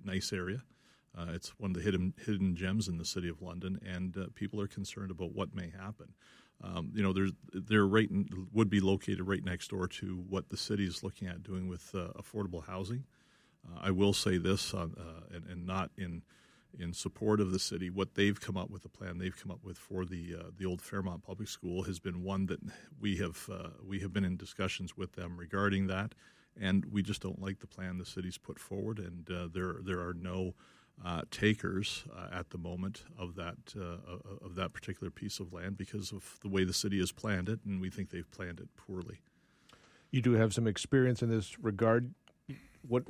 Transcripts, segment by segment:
nice area. It's one of the hidden gems in the city of London, and people are concerned about what may happen. Would be located right next door to what the city is looking at doing with affordable housing. I will say this, and not in support of the city, what they've come up with, the plan they've come up with for the old Fairmont Public School has been one that we have been in discussions with them regarding that, and we just don't like the plan the city's put forward, and there are no takers at the moment of that particular piece of land because of the way the city has planned it, and we think they've planned it poorly. You do have some experience in this regard. What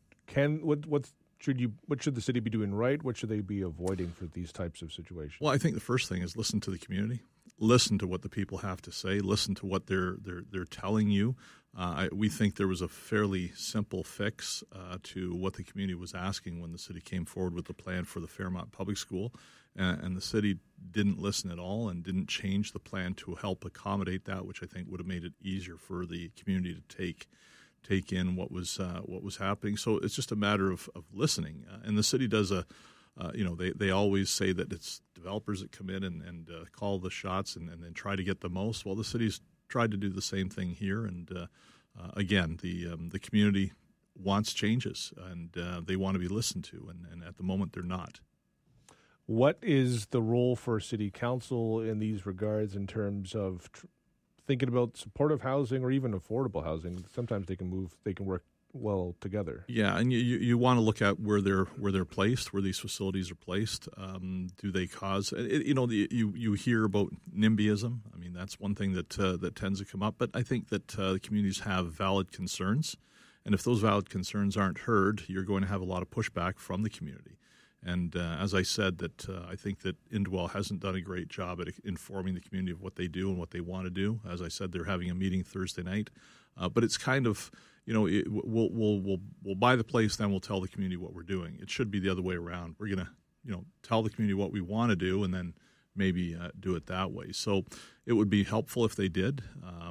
should the city be doing right? What should they be avoiding for these types of situations? Well, I think the first thing is listen to the community, listen to what the people have to say, listen to what they're telling you. We think there was a fairly simple fix to what the community was asking when the city came forward with the plan for the Fairmont Public School, and the city didn't listen at all and didn't change the plan to help accommodate that, which I think would have made it easier for the community to take in what was happening. So it's just a matter of listening. And the city does they always say that it's developers that come in and call the shots and then try to get the most. Well, the city's tried to do the same thing here. And again, the community wants changes and they want to be listened to. And at the moment, they're not. What is the role for city council in these regards in terms of thinking about supportive housing or even affordable housing? Sometimes they can work well together. Yeah, and you want to look at where they're placed, where these facilities are placed. Do they cause? You hear about NIMBYism. I mean, that's one thing that tends to come up. But I think that communities have valid concerns, and if those valid concerns aren't heard, you're going to have a lot of pushback from the community. And as I said, that I think that Indwell hasn't done a great job at informing the community of what they do and what they want to do. As I said, they're having a meeting Thursday night, but it's kind of we'll buy the place, then we'll tell the community what we're doing. It should be the other way around. We're going to tell the community what we want to do, and then maybe do it that way. So it would be helpful if they did.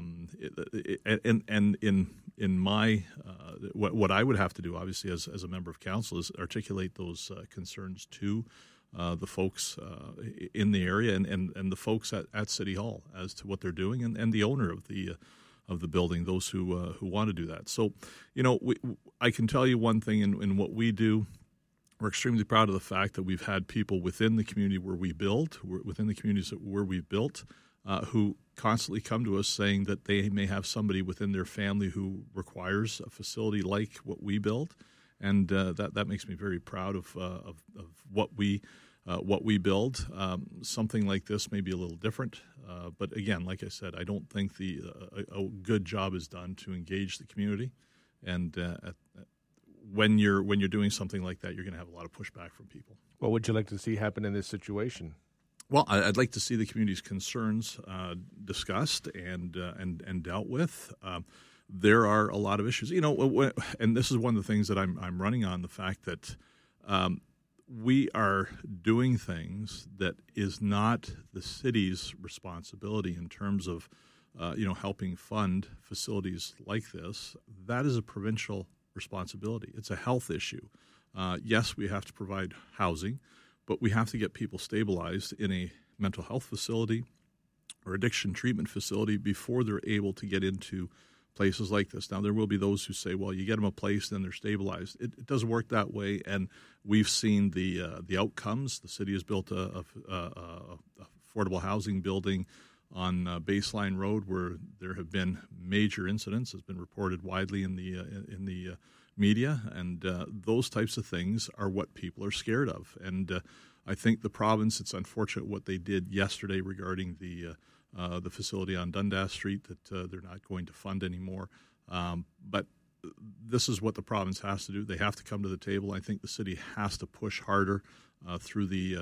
In my what I would have to do, obviously, as a member of council, is articulate those concerns to the folks in the area and the folks at City Hall as to what they're doing, and the owner of the building, those who want to do that. So, I can tell you one thing in what we do. We're extremely proud of the fact that we've had people within the community where we build, within the communities where we've built, who constantly come to us saying that they may have somebody within their family who requires a facility like what we build, and that makes me very proud of what we build. Something like this may be a little different, but again, like I said, I don't think a good job is done to engage the community, and when you're doing something like that, you're going to have a lot of pushback from people. What would you like to see happen in this situation? Well, I'd like to see the community's concerns discussed and dealt with. There are a lot of issues, and this is one of the things that I'm running on, the fact that we are doing things that is not the city's responsibility in terms of helping fund facilities like this. That is a provincial responsibility. It's a health issue. Yes, we have to provide housing, but we have to get people stabilized in a mental health facility or addiction treatment facility before they're able to get into places like this. Now, there will be those who say, well, you get them a place, then they're stabilized. It doesn't work that way, and we've seen the outcomes. The city has built a affordable housing building on Baseline Road where there have been major incidents, has been reported widely in the media, and those types of things are what people are scared of. And I think the province, it's unfortunate what they did yesterday regarding the facility on Dundas Street that they're not going to fund anymore. But this is what the province has to do. They have to come to the table. I think the city has to push harder through the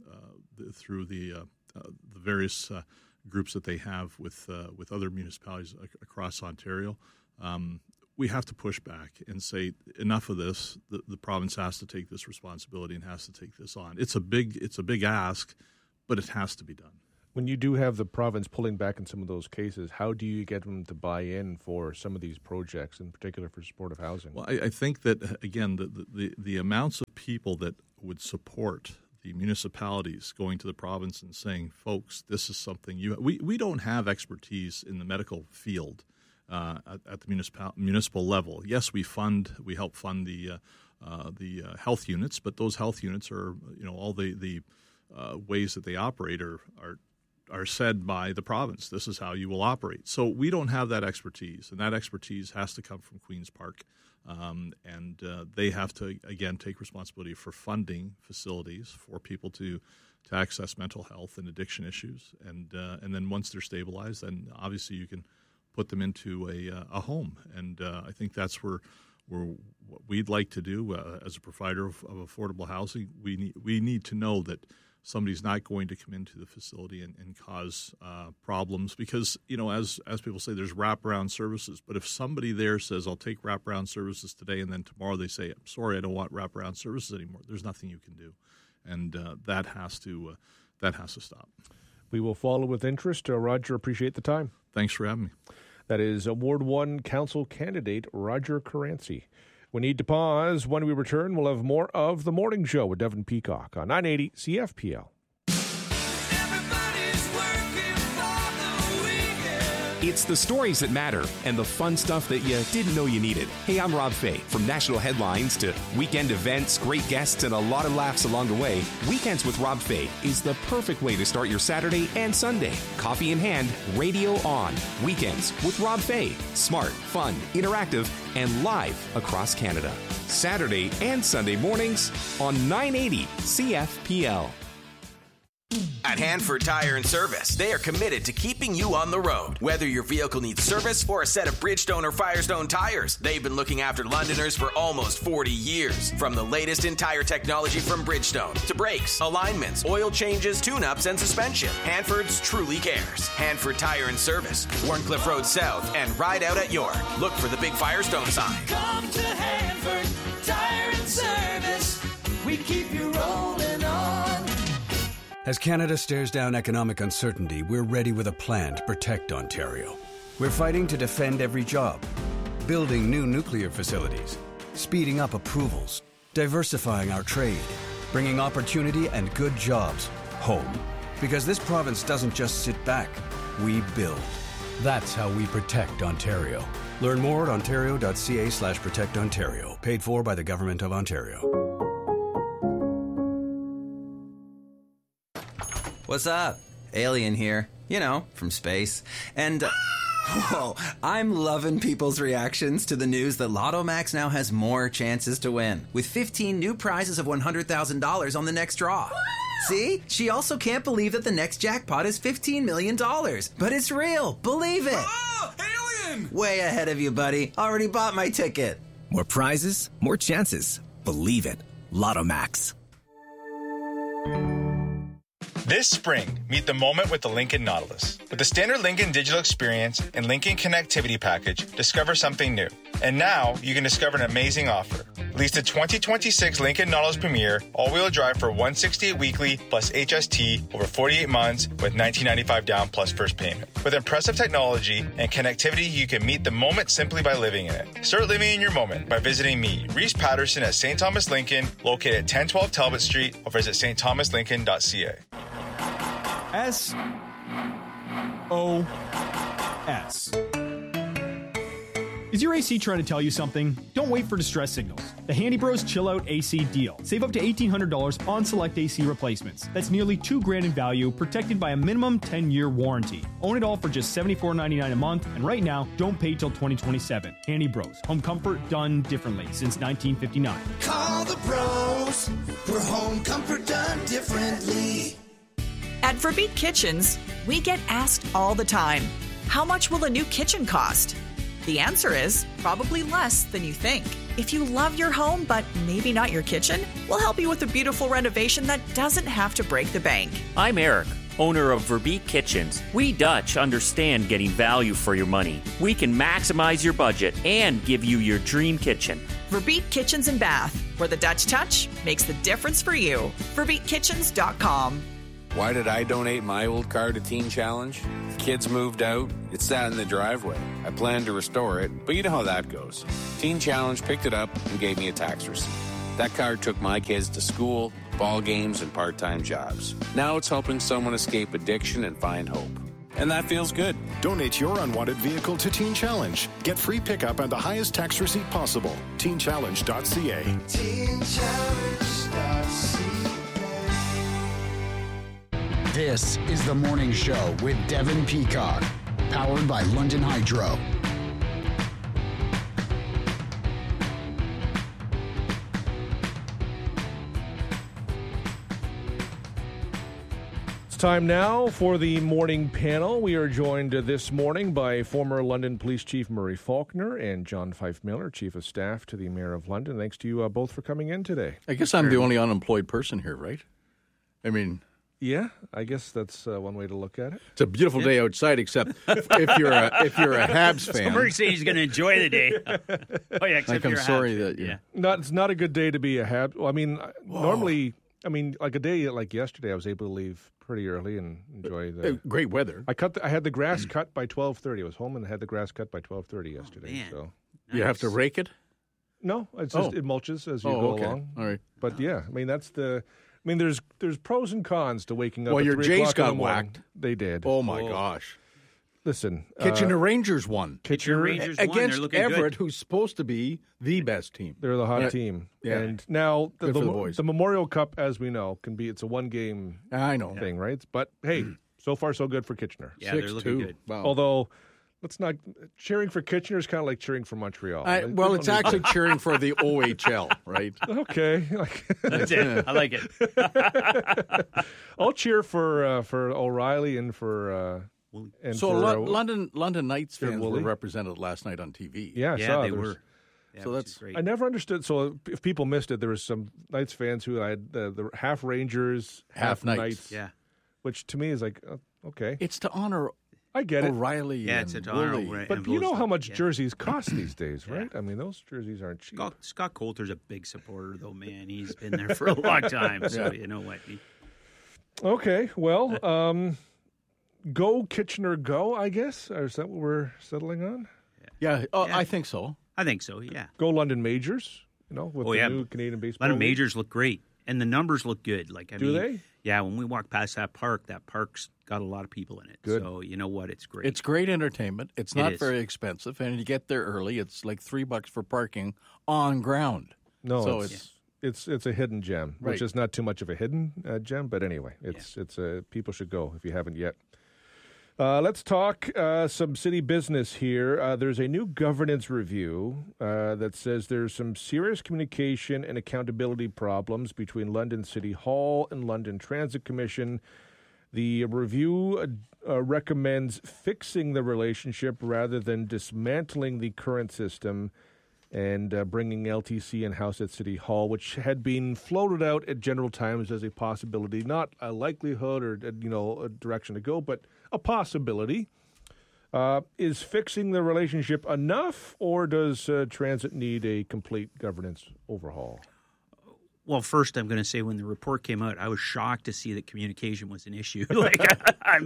various groups that they have with other municipalities across Ontario. We have to push back and say enough of this. The province has to take this responsibility and has to take this on. It's a big ask, but it has to be done. When you do have the province pulling back in some of those cases, how do you get them to buy in for some of these projects, in particular for supportive housing? Well, I think that, again, the amounts of people that would support the municipalities going to the province and saying, folks, this is something we don't have expertise in the medical field at the municipal level. Yes, we help fund the health units, but those health units are, all the ways that they operate are said by the province. This is how you will operate. So we don't have that expertise, and that expertise has to come from Queen's Park. And they have to, again, take responsibility for funding facilities for people to access mental health and addiction issues. And then once they're stabilized, then obviously you can put them into a home. And I think that's where what we'd like to do as a provider of affordable housing. We need to know that somebody's not going to come into the facility and cause problems because, as people say, there's wraparound services. But if somebody there says, I'll take wraparound services today, and then tomorrow they say, I'm sorry, I don't want wraparound services anymore, there's nothing you can do. And that has to stop. We will follow with interest. Roger, appreciate the time. Thanks for having me. That is Ward 1 Council candidate Roger Caranci. We need to pause. When we return, we'll have more of The Morning Show with Devin Peacock on 980 CFPL. It's the stories that matter and the fun stuff that you didn't know you needed. Hey, I'm Rob Fay. From national headlines to weekend events, great guests, and a lot of laughs along the way, Weekends with Rob Fay is the perfect way to start your Saturday and Sunday. Coffee in hand, radio on. Weekends with Rob Fay. Smart, fun, interactive, and live across Canada. Saturday and Sunday mornings on 980 CFPL. At Hanford Tire and Service, they are committed to keeping you on the road. Whether your vehicle needs service or a set of Bridgestone or Firestone tires, they've been looking after Londoners for almost 40 years. From the latest in tire technology from Bridgestone to brakes, alignments, oil changes, tune-ups, and suspension, Hanford's truly cares. Hanford Tire and Service, Warncliffe Road South, and Ride Out at York. Look for the big Firestone sign. Come to Hanford Tire and Service. We keep you rolling on. As Canada stares down economic uncertainty, we're ready with a plan to protect Ontario. We're fighting to defend every job, building new nuclear facilities, speeding up approvals, diversifying our trade, bringing opportunity and good jobs home. Because this province doesn't just sit back, we build. That's how we protect Ontario. Learn more at ontario.ca/protectontario. Paid for by the Government of Ontario. What's up? Alien here. From space. And, whoa, I'm loving people's reactions to the news that Lotto Max now has more chances to win, with 15 new prizes of $100,000 on the next draw. See? She also can't believe that the next jackpot is $15 million. But it's real. Believe it. Oh, alien! Way ahead of you, buddy. Already bought my ticket. More prizes, more chances. Believe it. Lotto Max. This spring, meet the moment with the Lincoln Nautilus. With the standard Lincoln digital experience and Lincoln connectivity package, discover something new. And now, you can discover an amazing offer. Lease the 2026 Lincoln Nautilus Premier all-wheel drive for $168 weekly plus HST over 48 months with $19.95 down plus first payment. With impressive technology and connectivity, you can meet the moment simply by living in it. Start living in your moment by visiting me, Reese Patterson at St. Thomas Lincoln, located at 1012 Talbot Street, or visit stthomaslincoln.ca. SOS. Is your AC trying to tell you something? Don't wait for distress signals. The Handy Bros Chill Out AC deal. Save up to $1,800 on select AC replacements. That's nearly $2,000 in value, protected by a minimum 10-year warranty. Own it all for just $74.99 a month, and right now, don't pay till 2027. Handy Bros. Home comfort done differently since 1959. Call the pros for home comfort done differently. At Verbeek Kitchens, we get asked all the time, how much will a new kitchen cost? The answer is probably less than you think. If you love your home, but maybe not your kitchen, we'll help you with a beautiful renovation that doesn't have to break the bank. I'm Eric, owner of Verbeek Kitchens. We Dutch understand getting value for your money. We can maximize your budget and give you your dream kitchen. Verbeek Kitchens and Bath, where the Dutch touch makes the difference for you. VerbeekKitchens.com. Why did I donate my old car to Teen Challenge? The kids moved out. It sat in the driveway. I planned to restore it, but you know how that goes. Teen Challenge picked it up and gave me a tax receipt. That car took my kids to school, ball games, and part-time jobs. Now it's helping someone escape addiction and find hope. And that feels good. Donate your unwanted vehicle to Teen Challenge. Get free pickup and the highest tax receipt possible. TeenChallenge.ca. TeenChallenge.ca. This is The Morning Show with Devin Peacock, powered by London Hydro. Time now for the morning panel. We are joined this morning by former London Police Chief Murray Faulkner and John Fife Miller, Chief of Staff to the Mayor of London. Thanks to you both for coming in today. I guess I'm the only unemployed person here, right? I mean... Yeah, I guess that's one way to look at it. It's a beautiful day outside, except if you're a Habs fan. Murray says he's going to enjoy the day. Oh yeah, except I'm you're sorry a Habs that fan. It's not a good day to be a Habs. Well, I mean, normally, like a day like yesterday, I was able to leave pretty early and enjoy the great weather. I had the grass cut by 12:30. I was home and had the grass cut by 12:30 yesterday. So nice. You have to rake it? No, it's just it mulches as you go along. All right, but yeah, I mean there's pros and cons to waking up. Well, at your 3 Jays o'clock in got the morning. whacked. They did. Oh my gosh! Listen, Kitchener Rangers won. Kitchener Rangers won. Against They're looking Everett, good. who's supposed to be the best team. They're the hot team. Yeah. And now Good for the boys. the Memorial Cup, as we know, it's a one-game thing, right? But hey, so far so good for Kitchener. Yeah, they're looking good. Wow. Although, let's not cheering for Kitchener is kind of like cheering for Montreal. Well, it's actually cheering for the OHL, right? Okay, that's it. I like it. I'll cheer for O'Reilly and for. London Knights fans were Woolley. represented last night on TV. Yeah, I saw they there's- were. Yeah, So which that's is great. I never understood. So if people missed it, there was some Knights fans who had the half Rangers, half Knights. Yeah. Which to me is like, okay, It's to honor I get it. O'Reilly Yeah, and it's an honor. Woolley. But you know how much jerseys cost these days, right? I mean, those jerseys aren't cheap. Scott Coulter's a big supporter, though, man. He's been there for a long time, so you know what. Okay, well, go Kitchener, go. I guess, or is that what we're settling on? Yeah, I think so. I think so, yeah. Go London Majors. With the new Canadian baseball. London league. Majors look great, and the numbers look good. Do they? Yeah, when we walk past that park's got a lot of people in it. Good. So you know what? It's great. It's great entertainment. It's not is. very expensive, and you get there early. It's like $3 for parking on ground. No, so it's a hidden gem, Right. which is not too much of a hidden gem, but anyway, it's people should go if you haven't yet. Let's talk some city business here. There's a new governance review that says there's some serious communication and accountability problems between London City Hall and London Transit Commission. The review recommends fixing the relationship rather than dismantling the current system and bringing LTC in-house at City Hall, which had been floated out at General Times as a possibility, not a likelihood or a direction to go, but a possibility. Is fixing the relationship enough, or does transit need a complete governance overhaul? Well, first, I'm going to say when the report came out, I was shocked to see that communication was an issue. I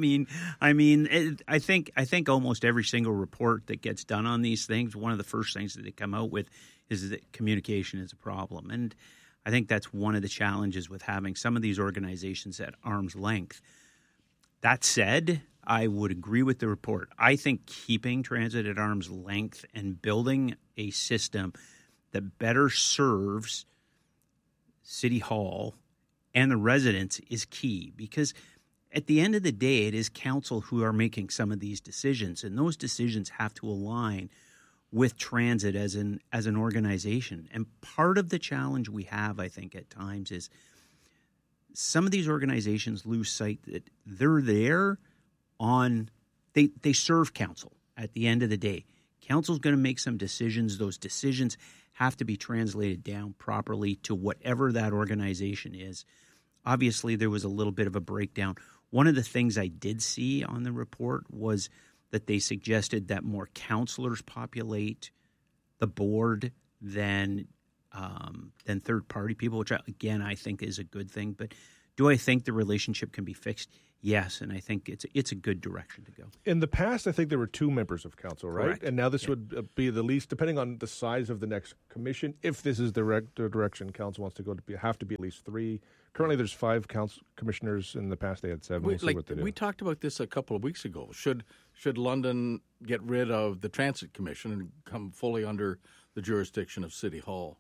think almost every single report that gets done on these things, one of the first things that they come out with is that communication is a problem. And I think that's one of the challenges with having some of these organizations at arm's length. That said, I would agree with the report. I think keeping transit at arm's length and building a system that better serves City Hall and the residents is key, because at the end of the day, it is council who are making some of these decisions, and those decisions have to align with transit as an organization. And part of the challenge we have, I think, at times is some of these organizations lose sight that they're there they serve council at the end of the day. Council's going to make some decisions. Those decisions have to be translated down properly to whatever that organization is. Obviously, there was a little bit of a breakdown. One of the things I did see on the report was that they suggested that more councillors populate the board than third-party people, which, again, I think is a good thing. But Do I think the relationship can be fixed? Yes, and I think it's a good direction to go. In the past, I think there were 2 members of council, right? Correct. And now this would be the least, depending on the size of the next commission. If this is the direction council wants to go, have to be at least 3. Currently, there's 5 council commissioners. In the past, they had 7. We'll see what they do. We talked about this a couple of weeks ago. Should London get rid of the Transit Commission and come fully under the jurisdiction of City Hall?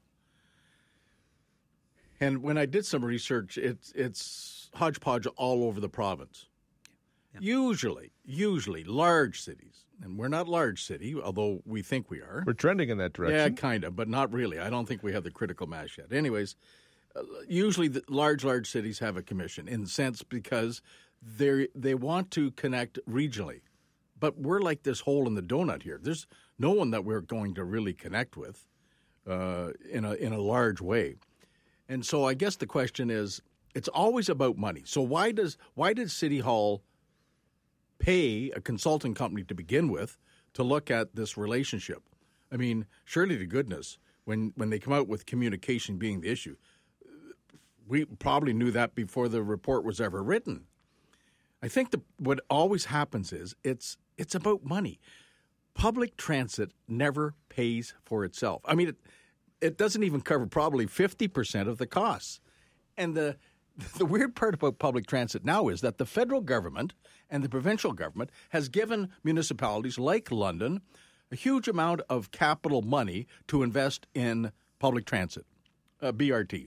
And when I did some research, it's hodgepodge all over the province. Yeah. Usually large cities, and we're not large city, although we think we are. We're trending in that direction. Yeah, kind of, but not really. I don't think we have the critical mass yet. Anyways, usually the large cities have a commission in the sense because they want to connect regionally. But we're like this hole in the donut here. There's no one that we're going to really connect with in a large way. And so I guess the question is, it's always about money. So why did City Hall pay a consulting company to begin with to look at this relationship? I mean, surely to goodness, when they come out with communication being the issue, we probably knew that before the report was ever written. I think what always happens is it's about money. Public transit never pays for itself. I mean, it doesn't even cover probably 50% of the costs. And the weird part about public transit now is that the federal government and the provincial government has given municipalities like London a huge amount of capital money to invest in public transit, BRT.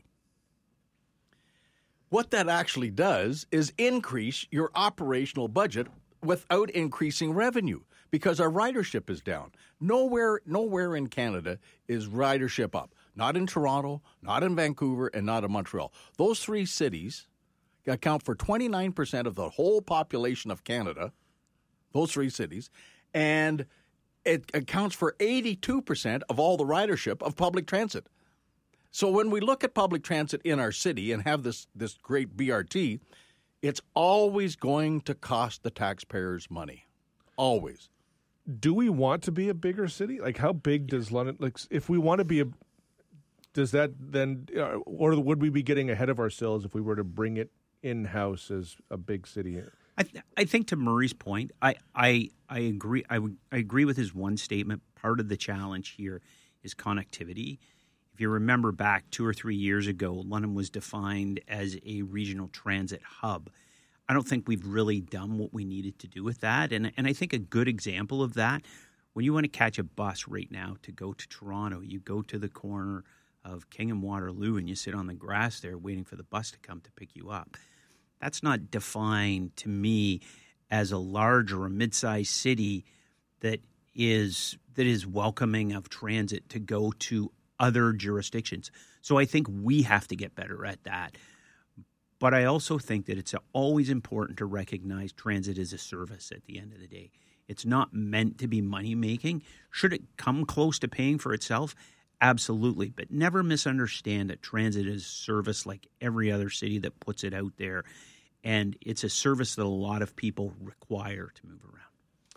What that actually does is increase your operational budget without increasing revenue because our ridership is down. Nowhere in Canada is ridership up. Not in Toronto, not in Vancouver, and not in Montreal. Those 3 cities account for 29% of the whole population of Canada, those 3 cities, and it accounts for 82% of all the ridership of public transit. So when we look at public transit in our city and have this great BRT, it's always going to cost the taxpayers money. Always. Do we want to be a bigger city? Like, how big does London? Like, if we want to be does that then, or would we be getting ahead of ourselves if we were to bring it in-house as a big city? I think to Murray's point, I agree. I agree with his one statement. Part of the challenge here is connectivity. If you remember back 2 or 3 years ago, London was defined as a regional transit hub. I don't think we've really done what we needed to do with that. And I think a good example of that, when you want to catch a bus right now to go to Toronto, you go to the corner of King and Waterloo and you sit on the grass there waiting for the bus to come to pick you up. That's not defined to me as a large or a mid-sized city that is welcoming of transit to go to other jurisdictions. So I think we have to get better at that. But I also think that it's always important to recognize transit as a service at the end of the day. It's not meant to be money-making. Should it come close to paying for itself? Absolutely. But never misunderstand that transit is a service like every other city that puts it out there. And it's a service that a lot of people require to move around.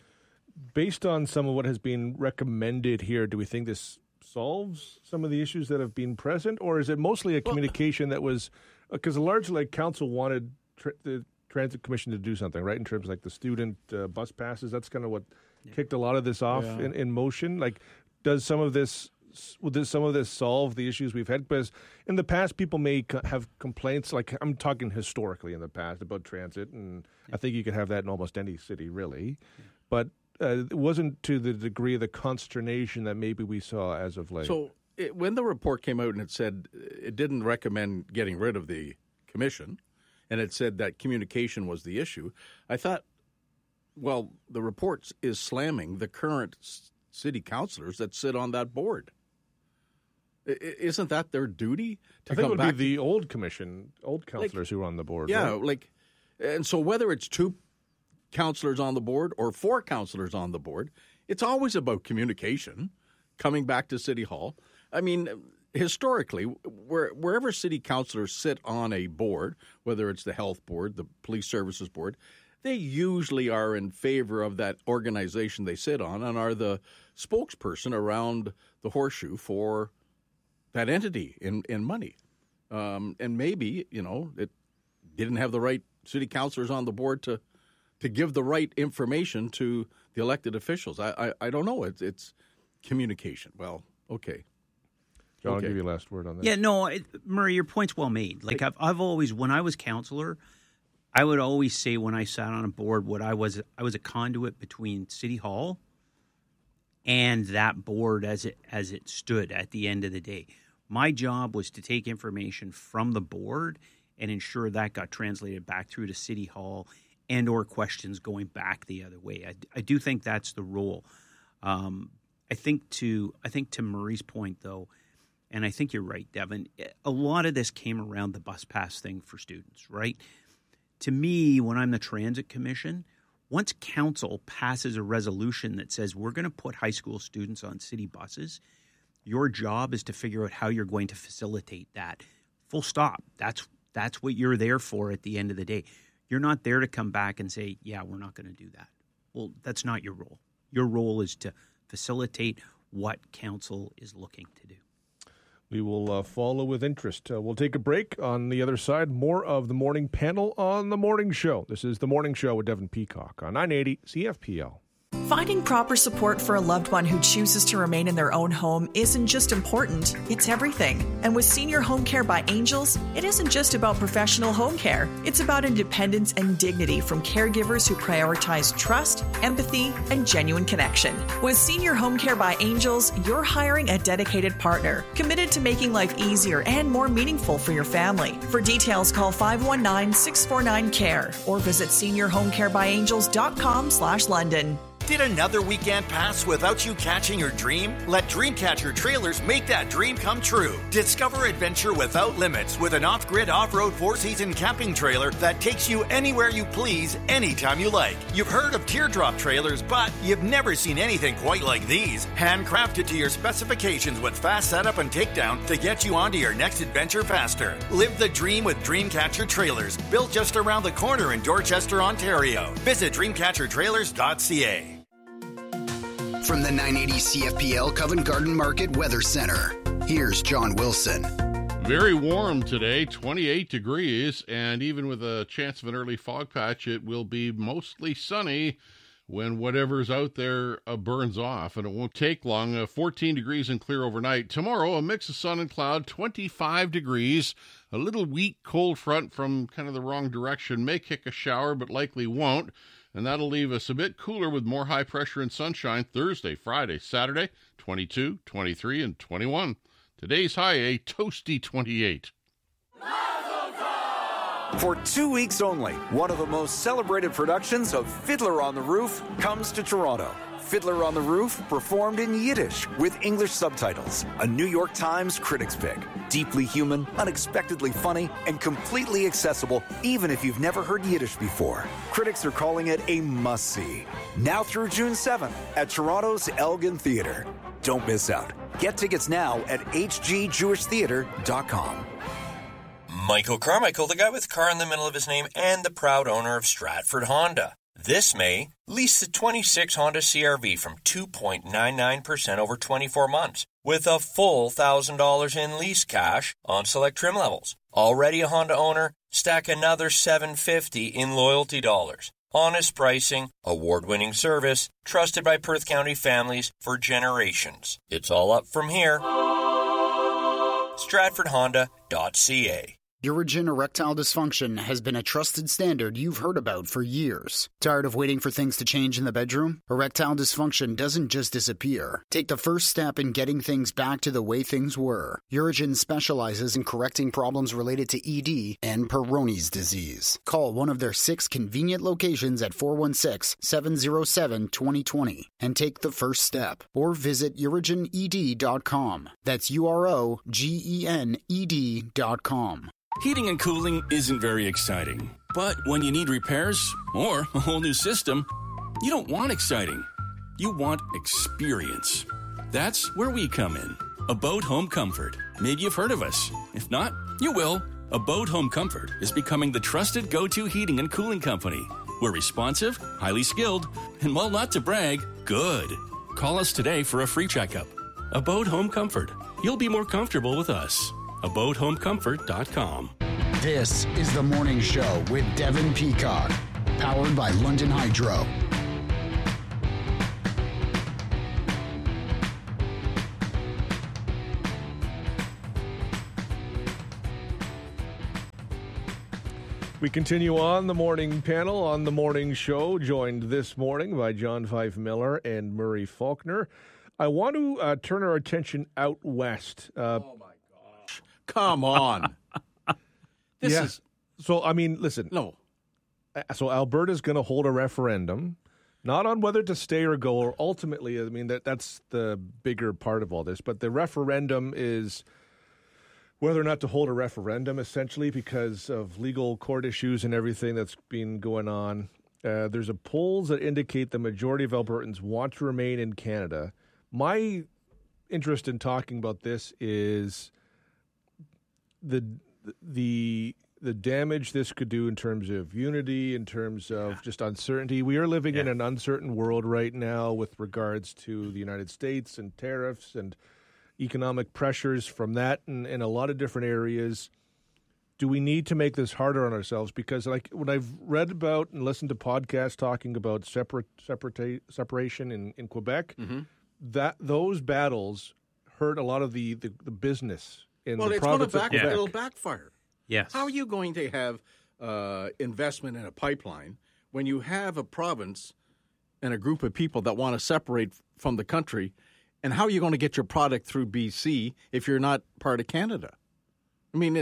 Based on some of what has been recommended here, do we think this solves some of the issues that have been present? Or is it mostly a communication that was... Because largely council wanted the Transit Commission to do something, right, in terms of like the student bus passes. That's kind of what kicked a lot of this off in motion. Like, does some of this solve the issues we've had? Because in the past, people may have complaints, like I'm talking historically in the past about transit, and I think you could have that in almost any city, really. But it wasn't to the degree of the consternation that maybe we saw as of late. So when the report came out and it said it didn't recommend getting rid of the commission, and it said that communication was the issue, I thought, well, the report is slamming the current city councilors that sit on that board. Isn't that their duty to come back? I think it would be the old commission, old councillors who were on the board. Yeah, right? And so whether it's 2 councillors on the board or 4 councillors on the board, it's always about communication coming back to City Hall. I mean, historically, wherever city councillors sit on a board, whether it's the health board, the police services board, they usually are in favor of that organization they sit on and are the spokesperson around the horseshoe for that entity in money. And maybe, didn't have the right city councilors on the board to give the right information to the elected officials. I don't know. It's communication. Well, okay. John, I'll give you the last word on that. Yeah, no, Murray, your point's well made. Like I've always, when I was councillor, I would always say when I sat on a board, I was a conduit between City Hall and that board as it stood at the end of the day. My job was to take information from the board and ensure that got translated back through to City Hall and or questions going back the other way. I do think that's the role. I think to Murray's point, though, and I think you're right, Devin, a lot of this came around the bus pass thing for students, right? To me, when I'm the Transit Commission, once council passes a resolution that says we're going to put high school students on city buses, your job is to figure out how you're going to facilitate that. Full stop. That's what you're there for at the end of the day. You're not there to come back and say, yeah, we're not going to do that. Well, that's not your role. Your role is to facilitate what council is looking to do. We will follow with interest. We'll take a break. On the other side, more of the morning panel on The Morning Show. This is The Morning Show with Devin Peacock on 980 CFPL. Finding proper support for a loved one who chooses to remain in their own home isn't just important, it's everything. And with Senior Home Care by Angels, it isn't just about professional home care. It's about independence and dignity from caregivers who prioritize trust, empathy, and genuine connection. With Senior Home Care by Angels, you're hiring a dedicated partner, committed to making life easier and more meaningful for your family. For details, call 519-649-CARE or visit seniorhomecarebyangels.com/London. Did another weekend pass without you catching your dream? Let Dreamcatcher Trailers make that dream come true. Discover adventure without limits with an off-grid off-road 4-season camping trailer that takes you anywhere you please, anytime you like. You've heard of teardrop trailers, but you've never seen anything quite like these. Handcrafted to your specifications with fast setup and takedown to get you onto your next adventure faster. Live the dream with Dreamcatcher Trailers, built just around the corner in Dorchester, Ontario. Visit dreamcatchertrailers.ca. From the 980 CFPL Covent Garden Market Weather Center, here's John Wilson. Very warm today, 28 degrees, and even with a chance of an early fog patch, it will be mostly sunny when whatever's out there burns off, and it won't take long. 14 degrees and clear overnight. Tomorrow, a mix of sun and cloud, 25 degrees. A little weak cold front from kind of the wrong direction may kick a shower, but likely won't. And that'll leave us a bit cooler with more high pressure and sunshine Thursday, Friday, Saturday, 22, 23, and 21. Today's high, a toasty 28. For 2 weeks only, one of the most celebrated productions of Fiddler on the Roof comes to Toronto. Fiddler on the Roof, performed in Yiddish with English subtitles. A New York Times critics pick. Deeply human, unexpectedly funny, and completely accessible even if you've never heard Yiddish before. Critics are calling it a must-see. Now through June 7th at Toronto's Elgin Theatre. Don't miss out. Get tickets now at hgjewishtheatre.com. Michael Carmichael, the guy with car in the middle of his name and the proud owner of Stratford Honda. This May, lease the 26 Honda CR-V from 2.99% over 24 months with a full $1,000 in lease cash on select trim levels. Already a Honda owner? Stack another $750 in loyalty dollars. Honest pricing, award-winning service, trusted by Perth County families for generations. It's all up from here. StratfordHonda.ca. Urigen erectile dysfunction has been a trusted standard you've heard about for years. Tired of waiting for things to change in the bedroom? Erectile dysfunction doesn't just disappear. Take the first step in getting things back to the way things were. Urigen specializes in correcting problems related to ED and Peyronie's disease. Call one of their 6 convenient locations at 416-707-2020 and take the first step. Or visit urigened.com. That's UROGENED.com. Heating and cooling isn't very exciting. But when you need repairs or a whole new system, you don't want exciting. You want experience. That's where we come in. Abode Home Comfort. Maybe you've heard of us. If not, you will. Abode Home Comfort is becoming the trusted go-to heating and cooling company. We're responsive, highly skilled, and while not to brag, good. Call us today for a free checkup. Abode Home Comfort. You'll be more comfortable with us. AbodeHomeComfort.com. This is The Morning Show with Devin Peacock, powered by London Hydro. We continue on the morning panel on the morning show, joined this morning by John Fife Miller and Murray Faulkner. I want to turn our attention out west. Oh, my gosh. Come on. So, I mean, listen. No. So Alberta's going to hold a referendum, not on whether to stay or go, or ultimately, I mean, that's the bigger part of all this. But the referendum is whether or not to hold a referendum, essentially, because of legal court issues and everything that's been going on. There's polls that indicate the majority of Albertans want to remain in Canada. My interest in talking about this is the damage this could do in terms of unity, in terms of just uncertainty. We are living in an uncertain world right now with regards to the United States and tariffs and economic pressures from that in a lot of different areas. Do we need to make this harder on ourselves? Because like when I've read about and listened to podcasts talking about separation in Quebec, that those battles hurt a lot of the business in the province of Quebec. It'll backfire. Yes. How are you going to have investment in a pipeline when you have a province and a group of people that want to separate from the country? And how are you going to get your product through BC if you're not part of Canada? I mean,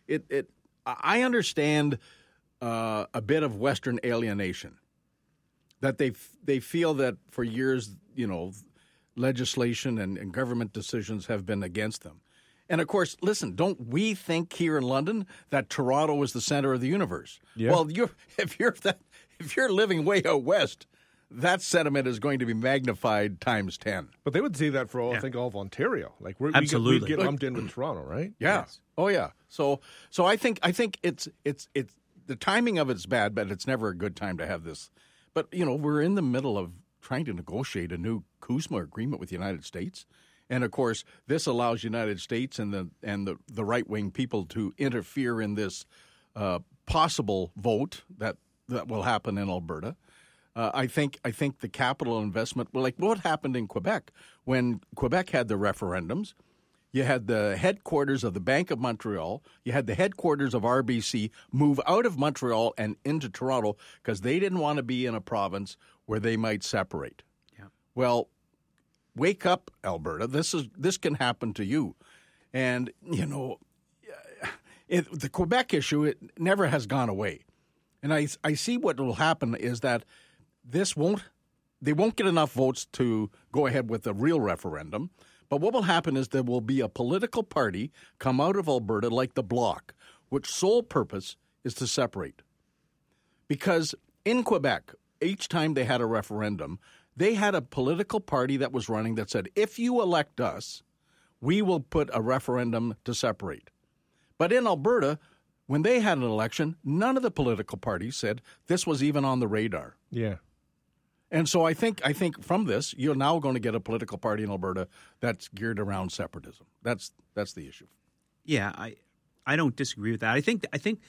I understand a bit of Western alienation, that they feel that for years, legislation and government decisions have been against them. And of course, listen, don't we think here in London that Toronto is the center of the universe? Yeah. Well, if you're living way out west, that sentiment is going to be magnified times 10. But they would say that for I think all of Ontario. Like we get lumped in with Toronto, right? Yeah. Yes. Oh yeah. So I think it's the timing of it's bad, but it's never a good time to have this. But we're in the middle of trying to negotiate a new CUSMA agreement with the United States. And of course, this allows United States and the right-wing people to interfere in this possible vote that will happen in Alberta. I think the capital investment, like what happened in Quebec when Quebec had the referendums. You had the headquarters of the Bank of Montreal. You had the headquarters of RBC move out of Montreal and into Toronto because they didn't want to be in a province where they might separate. Yeah. Well, wake up, Alberta. This can happen to you. And, the Quebec issue, it never has gone away. And I see what will happen is that they won't get enough votes to go ahead with a real referendum. But what will happen is there will be a political party come out of Alberta like the Bloc, which sole purpose is to separate. Because in Quebec, each time they had a referendum, they had a political party that was running that said, if you elect us, we will put a referendum to separate. But in Alberta, when they had an election, none of the political parties said this was even on the radar. Yeah. And so I think from this, you're now going to get a political party in Alberta that's geared around separatism. That's the issue. Yeah, I don't disagree with that. I think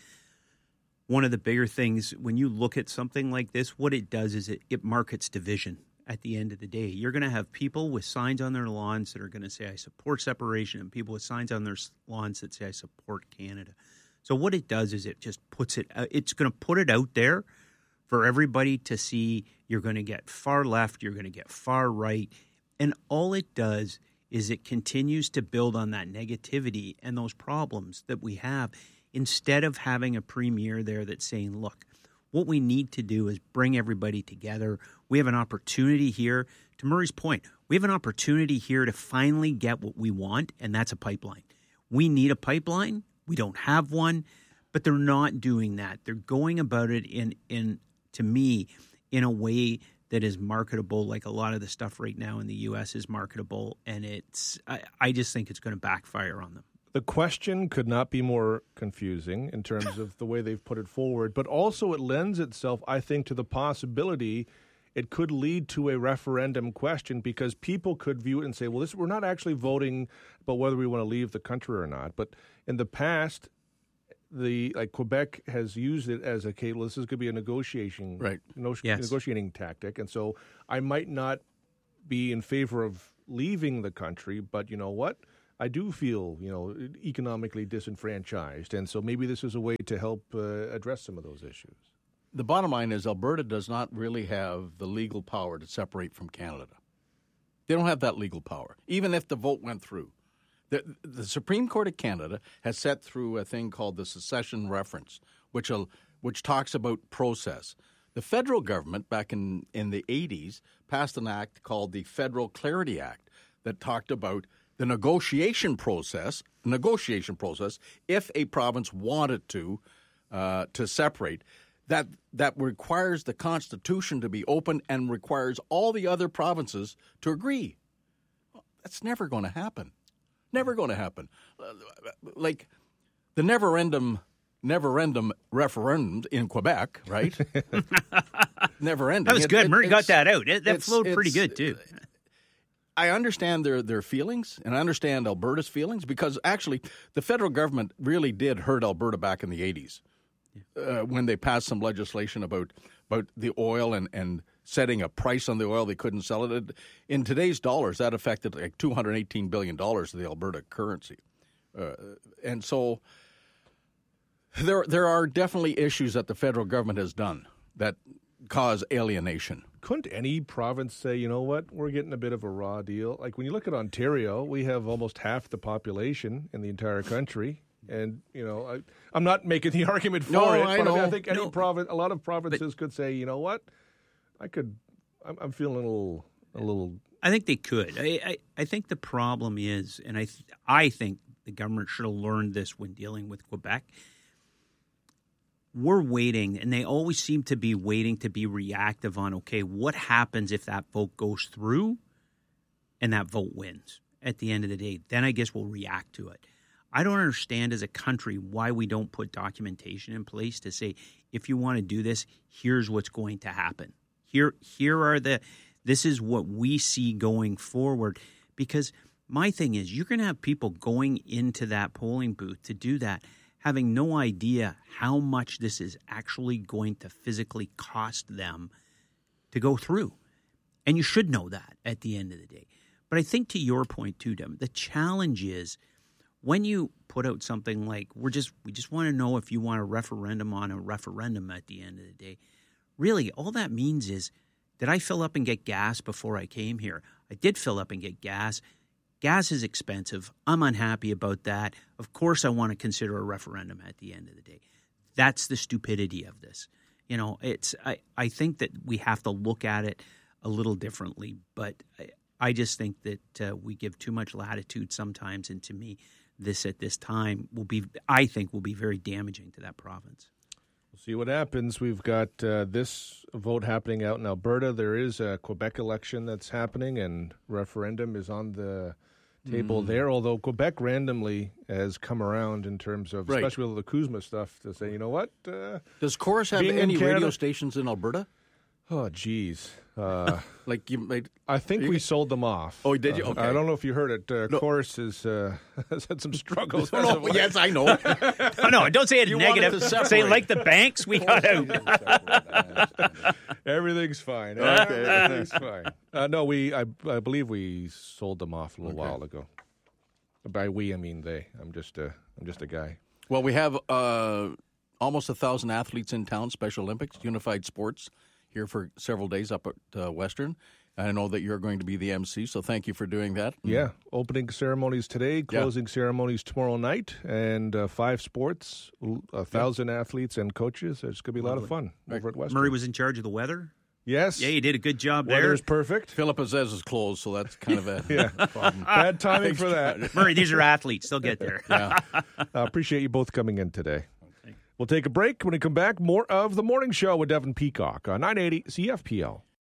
one of the bigger things when you look at something like this, what it does is it markets division. At the end of the day, you're going to have people with signs on their lawns that are going to say, I support separation, and people with signs on their lawns that say, I support Canada. So what it does is it just puts it, it's going to put it out there for everybody to see. You're going to get far left, you're going to get far right. And all it does is it continues to build on that negativity and those problems that we have instead of having a premier there that's saying, look, what we need to do is bring everybody together. We have an opportunity here. To Murray's point, we have an opportunity here to finally get what we want, and that's a pipeline. We need a pipeline. We don't have one, but they're not doing that. They're going about it to me, in a way that is marketable, like a lot of the stuff right now in the U.S. is marketable, and I just think it's going to backfire on them. The question could not be more confusing in terms of the way they've put it forward, but also it lends itself, I think, to the possibility it could lead to a referendum question because people could view it and say, well, we're not actually voting about whether we want to leave the country or not. But in the past, Quebec has used it as this is going to be a negotiating tactic, and so I might not be in favor of leaving the country, but you know what? I do feel, economically disenfranchised, and so maybe this is a way to help address some of those issues. The bottom line is Alberta does not really have the legal power to separate from Canada. They don't have that legal power, even if the vote went through. The Supreme Court of Canada has set through a thing called the secession reference, which talks about process. The federal government, back in the 80s, passed an act called the Federal Clarity Act that talked about the negotiation process, if a province wanted to separate, that requires the Constitution to be open and requires all the other provinces to agree. That's never going to happen. Never going to happen. Like the never-ending referendum in Quebec, right? Never ending. That was good. Murray got that out. That flowed pretty good, too. I understand their feelings, and I understand Alberta's feelings, because actually the federal government really did hurt Alberta back in the 80s when they passed some legislation about the oil and setting a price on the oil. They couldn't sell it. In today's dollars, that affected like $218 billion of the Alberta currency. And so there are definitely issues that the federal government has done that cause alienation. Couldn't any province say, you know what, we're getting a bit of a raw deal? Like when you look at Ontario, we have almost half the population in the entire country. And, I'm not making the argument for it, but I think any province, a lot of provinces could say, you know what, I'm feeling a little. I think they could. I think the problem is, and I think the government should have learned this when dealing with Quebec. We're waiting, and they always seem to be waiting to be reactive on, okay, what happens if that vote goes through and that vote wins at the end of the day? Then I guess we'll react to it. I don't understand as a country why we don't put documentation in place to say, if you want to do this, here's what's going to happen. This is what we see going forward. Because my thing is, you're going to have people going into that polling booth to do that, having no idea how much this is actually going to physically cost them to go through. And you should know that at the end of the day. But I think to your point too, Dem, the challenge is when you put out something like, we just want to know if you want a referendum on a referendum at the end of the day, really all that means is, did I fill up and get gas before I came here? I did fill up and get gas. Gas is expensive. I'm unhappy about that. Of course I want to consider a referendum at the end of the day. That's the stupidity of this. I think that we have to look at it a little differently, but I just think that we give too much latitude sometimes, and to me, this at this time will be very damaging to that province. We'll see what happens. We've got this vote happening out in Alberta. There is a Quebec election that's happening, and referendum is on the table there, although Quebec randomly has come around in terms of, especially with the Kuzma stuff, to say, you know what? Does Chorus have any radio stations in Alberta? Oh, geez. I think we sold them off. Oh, did you? Okay. I don't know if you heard it. Chorus has had some struggles. Yes, I know. No, don't say it negative. Say like the banks, we got out. Everything's fine. Okay. Everything's fine. I believe we sold them off a little while ago. By we, I mean they. I'm just a guy. Well, we have almost 1,000 athletes in town. Special Olympics, Unified Sports, here for several days up at Western. I know that you're going to be the MC, so thank you for doing that. Yeah, opening ceremonies today, closing ceremonies tomorrow night, and 5 sports, 1,000 athletes and coaches. It's going to be a lot of fun over at Western. Murray was in charge of the weather? Yes. Yeah, you did a good job there. Weather's perfect. Philip Azez is closed, so that's kind of a problem. Bad timing for that. Murray, these are athletes. They'll get there. I appreciate you both coming in today. We'll take a break. When we come back, more of The Morning Show with Devin Peacock on 980 CFPL.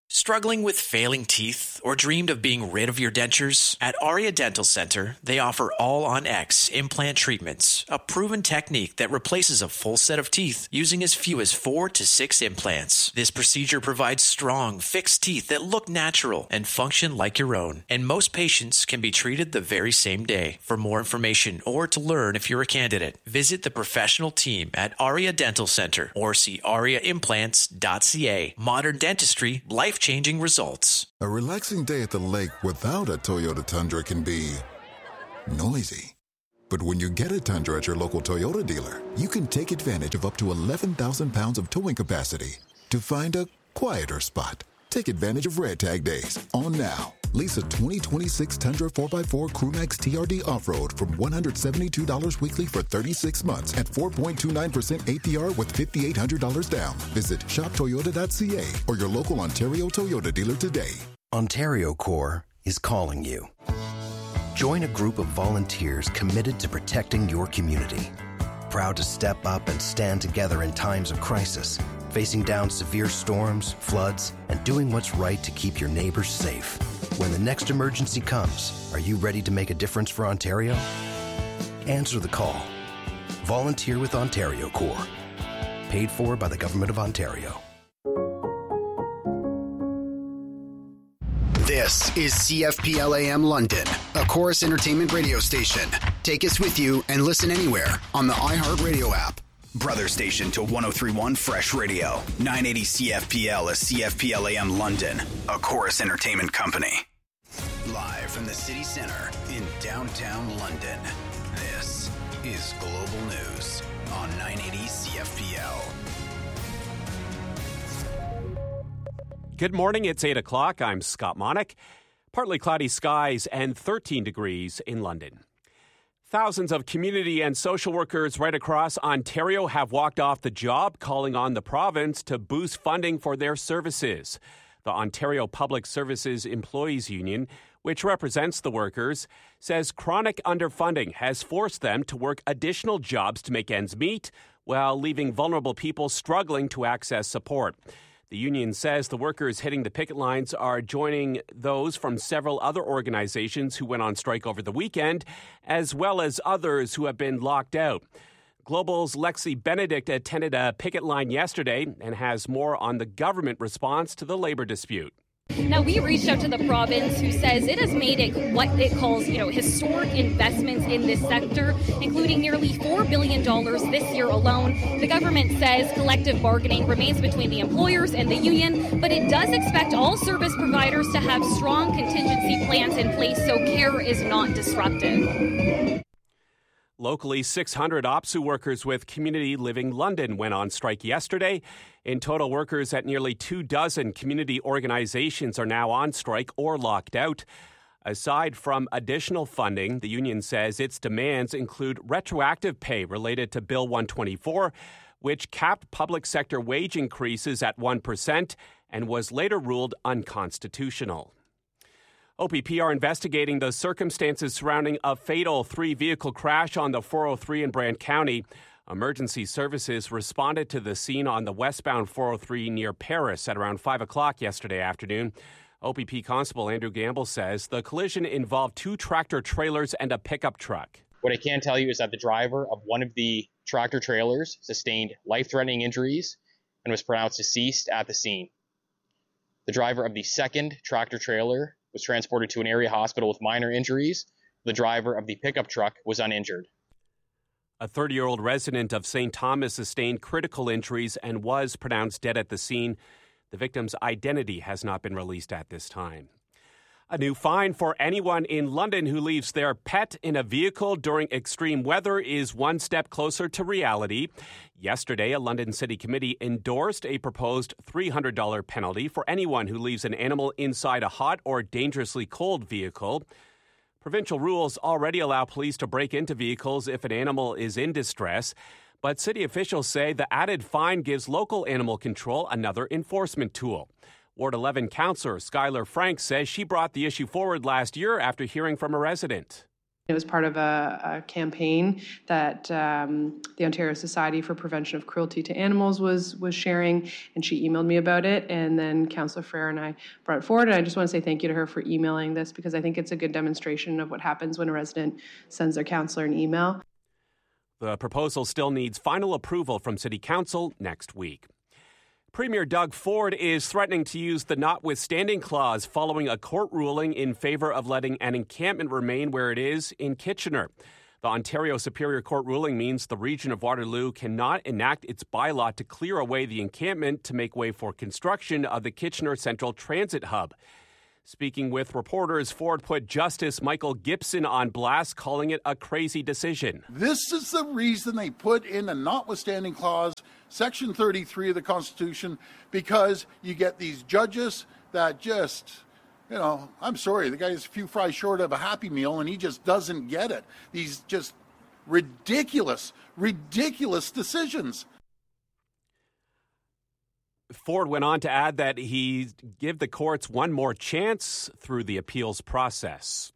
Struggling with failing teeth or dreamed of being rid of your dentures? At Aria Dental Center, they offer All-on-X implant treatments, a proven technique that replaces a full set of teeth using as few as 4 to 6 implants. This procedure provides strong, fixed teeth that look natural and function like your own. And most patients can be treated the very same day. For more information or to learn if you're a candidate, visit the professional team at Aria Dental Center or see ariaimplants.ca. Modern dentistry, life-changing results. A relaxing day at the lake without a Toyota Tundra can be noisy. But when you get a Tundra at your local Toyota dealer, you can take advantage of up to 11,000 pounds of towing capacity to find a quieter spot. Take advantage of Red Tag Days on now. Lease a 2026 Tundra 4x4 Crewmax TRD Off-Road from $172 weekly for 36 months at 4.29% APR with $5,800 down. Visit shoptoyota.ca or your local Ontario Toyota dealer today. Ontario Corps is calling you. Join a group of volunteers committed to protecting your community. Proud to step up and stand together in times of crisis, facing down severe storms, floods, and doing what's right to keep your neighbors safe. When the next emergency comes, are you ready to make a difference for Ontario? Answer the call. Volunteer with Ontario Corps. Paid for by the Government of Ontario. This is CFPL AM London, a Chorus Entertainment radio station. Take us with you and listen anywhere on the iHeartRadio app. Brother station to 103.1 Fresh Radio. 980 CFPL is CFPL AM London, a Chorus Entertainment company. Live from the city center in downtown London, this is Global News on 980 CFPL. Good morning, it's 8 o'clock. I'm Scott Monick. Partly cloudy skies and 13 degrees in London. Thousands of community and social workers right across Ontario have walked off the job, calling on the province to boost funding for their services. The Ontario Public Services Employees Union, which represents the workers, says chronic underfunding has forced them to work additional jobs to make ends meet, while leaving vulnerable people struggling to access support. The union says the workers hitting the picket lines are joining those from several other organizations who went on strike over the weekend, as well as others who have been locked out. Global's Lexi Benedict attended a picket line yesterday and has more on the government response to the labor dispute. Now, we reached out to the province, who says it has made it what it calls, historic investments in this sector, including nearly $4 billion this year alone. The government says collective bargaining remains between the employers and the union, but it does expect all service providers to have strong contingency plans in place so care is not disrupted. Locally, 600 OPSU workers with Community Living London went on strike yesterday. In total, workers at nearly 24 community organizations are now on strike or locked out. Aside from additional funding, the union says its demands include retroactive pay related to Bill 124, which capped public sector wage increases at 1% and was later ruled unconstitutional. OPP are investigating the circumstances surrounding a fatal 3-vehicle crash on the 403 in Brant County. Emergency services responded to the scene on the westbound 403 near Paris at around 5 o'clock yesterday afternoon. OPP Constable Andrew Gamble says the collision involved 2 tractor trailers and a pickup truck. What I can tell you is that the driver of one of the tractor trailers sustained life-threatening injuries and was pronounced deceased at the scene. The driver of the second tractor trailer was transported to an area hospital with minor injuries. The driver of the pickup truck was uninjured. A 30-year-old resident of St. Thomas sustained critical injuries and was pronounced dead at the scene. The victim's identity has not been released at this time. A new fine for anyone in London who leaves their pet in a vehicle during extreme weather is one step closer to reality. Yesterday, a London City Committee endorsed a proposed $300 penalty for anyone who leaves an animal inside a hot or dangerously cold vehicle. Provincial rules already allow police to break into vehicles if an animal is in distress, but city officials say the added fine gives local animal control another enforcement tool. Ward 11 councillor Skylar Frank says she brought the issue forward last year after hearing from a resident. It was part of a campaign that the Ontario Society for Prevention of Cruelty to Animals was sharing, and she emailed me about it, and then Councillor Frere and I brought it forward, and I just want to say thank you to her for emailing this, because I think it's a good demonstration of what happens when a resident sends their councillor an email. The proposal still needs final approval from City Council next week. Premier Doug Ford is threatening to use the notwithstanding clause following a court ruling in favor of letting an encampment remain where it is in Kitchener. The Ontario Superior Court ruling means the region of Waterloo cannot enact its bylaw to clear away the encampment to make way for construction of the Kitchener Central Transit Hub. Speaking with reporters, Ford put Justice Michael Gibson on blast, calling it a crazy decision. This is the reason they put in a notwithstanding clause, Section 33 of the Constitution, because you get these judges that just, I'm sorry, the guy's a few fries short of a Happy Meal and he just doesn't get it. These just ridiculous decisions. Ford went on to add that he give the courts one more chance through the appeals process.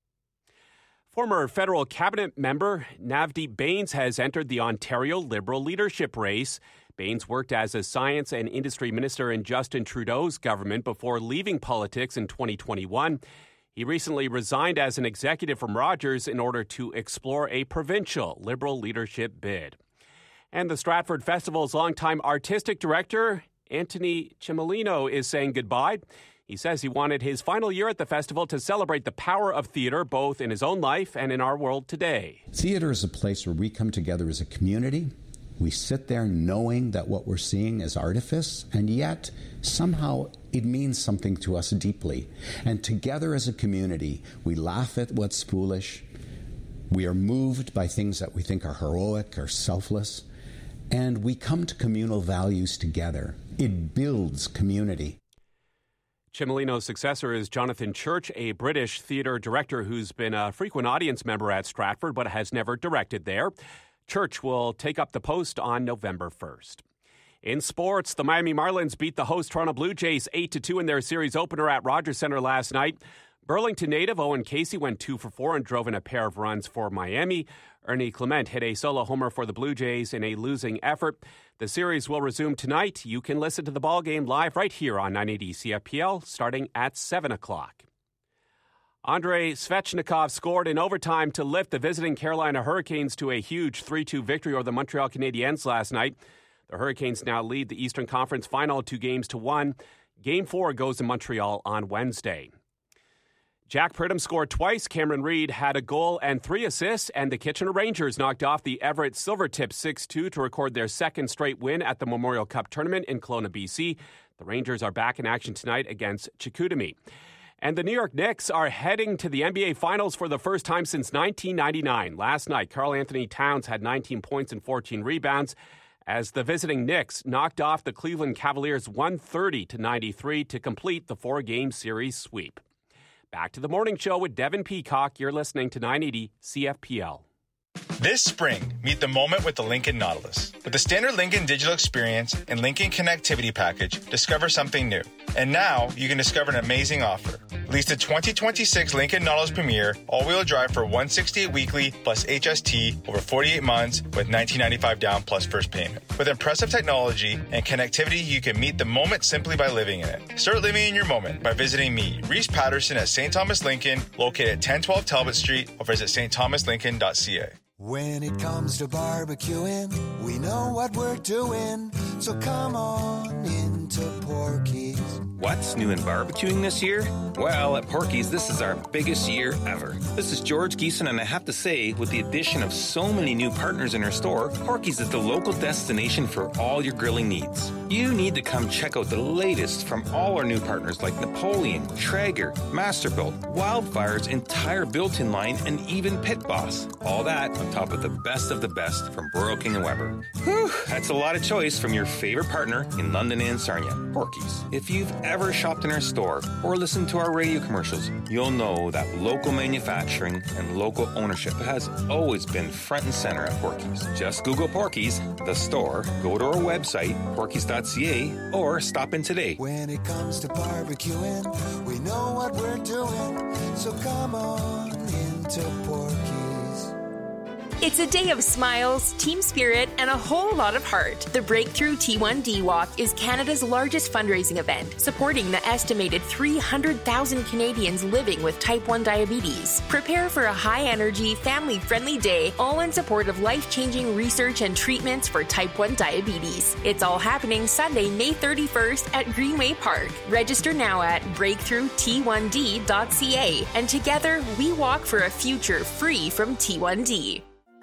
Former federal cabinet member Navdeep Bains has entered the Ontario Liberal leadership race. Bains worked as a science and industry minister in Justin Trudeau's government before leaving politics in 2021. He recently resigned as an executive from Rogers in order to explore a provincial Liberal leadership bid. And the Stratford Festival's longtime artistic director, Anthony Cimolino, is saying goodbye. He says he wanted his final year at the festival to celebrate the power of theater, both in his own life and in our world today. Theater is a place where we come together as a community. We sit there knowing that what we're seeing is artifice, and yet somehow it means something to us deeply. And together as a community, we laugh at what's foolish. We are moved by things that we think are heroic or selfless. And we come to communal values together. It builds community. Cimolino's successor is Jonathan Church, a British theatre director who's been a frequent audience member at Stratford but has never directed there. Church will take up the post on November 1st. In sports, the Miami Marlins beat the host Toronto Blue Jays 8-2 in their series opener at Rogers Centre last night. Burlington native Owen Casey went 2 for 4 and drove in a pair of runs for Miami. Ernie Clement hit a solo homer for the Blue Jays in a losing effort. The series will resume tonight. You can listen to the ballgame live right here on 980 CFPL starting at 7 o'clock. Andrei Svechnikov scored in overtime to lift the visiting Carolina Hurricanes to a huge 3-2 victory over the Montreal Canadiens last night. The Hurricanes now lead the Eastern Conference Final 2-1. Game 4 goes to Montreal on Wednesday. Jack Pridham scored twice. Cameron Reed had a goal and 3 assists, and the Kitchener Rangers knocked off the Everett Silvertips 6-2 to record their second straight win at the Memorial Cup tournament in Kelowna, BC. The Rangers are back in action tonight against Chicoutimi. And the New York Knicks are heading to the NBA Finals for the first time since 1999. Last night, Karl Anthony Towns had 19 points and 14 rebounds as the visiting Knicks knocked off the Cleveland Cavaliers 130-93 to complete the 4-game series sweep. Back to the morning show with Devin Peacock. You're listening to 980 CFPL. This spring, meet the moment with the Lincoln Nautilus. With the standard Lincoln digital experience and Lincoln connectivity package, discover something new. And now, you can discover an amazing offer. Lease the 2026 Lincoln Nautilus Premier all-wheel drive for $168 weekly plus HST over 48 months with $19.95 down plus first payment. With impressive technology and connectivity, you can meet the moment simply by living in it. Start living in your moment by visiting me, Reese Patterson at St. Thomas Lincoln, located at 1012 Talbot Street, or visit stthomaslincoln.ca. When it comes to barbecuing, we know what we're doing, so come on into Porky's. What's new in barbecuing this year? Well, at Porky's, this is our biggest year ever. This is George Geeson, and I have to say, with the addition of so many new partners in our store, Porky's is the local destination for all your grilling needs. You need to come check out the latest from all our new partners like Napoleon, Traeger, Masterbuilt, Wildfire's entire built-in line, and even Pit Boss. All that on top of the best from Royal King & Weber. Whew, that's a lot of choice from your favorite partner in London and Sarnia, Porky's. If you've ever shopped in our store or listened to our radio commercials, you'll know that local manufacturing and local ownership has always been front and center at Porky's. Just Google Porky's, the store, go to our website, porkys.ca, or stop in today. When it comes to barbecuing, we know what we're doing, so come on in into Porky's. It's a day of smiles, team spirit, and a whole lot of heart. The Breakthrough T1D Walk is Canada's largest fundraising event, supporting the estimated 300,000 Canadians living with type 1 diabetes. Prepare for a high-energy, family-friendly day, all in support of life-changing research and treatments for type 1 diabetes. It's all happening Sunday, May 31st at Greenway Park. Register now at breakthrough-t1d.ca, and together we walk for a future free from T1D.